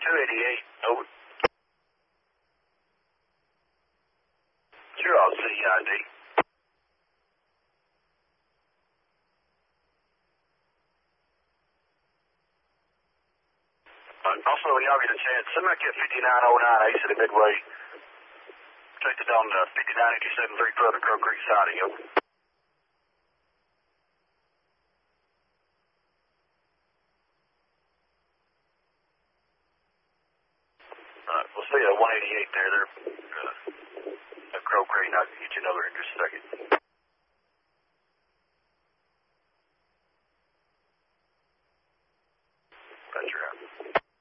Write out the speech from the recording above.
288, over. Sure, I'll see ID. Also, when y'all get a chance, send back at 5909 Ace of the Midway. Take it down to 5987 3 Foot of Crow Creek siding, over. We'll see you at 188 there.